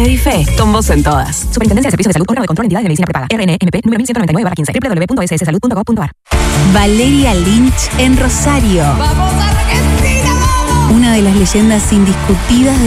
Medife, con vos en todas. Superintendencia de Servicios de Salud, órgano de control, entidad de medicina prepaga. RNMP, número 1199/15, www.sssalud.gov.ar. Valeria Lynch en Rosario. ¡Vamos, Argentina, vamos! Una de las leyendas indiscutidas